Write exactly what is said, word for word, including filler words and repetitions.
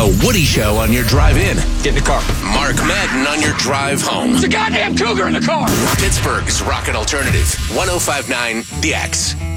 The Woody Show on your drive in. Get in the car. Mark Madden on your drive home. There's a goddamn cougar in the car. Pittsburgh's Rocket Alternative. one oh five point nine The X.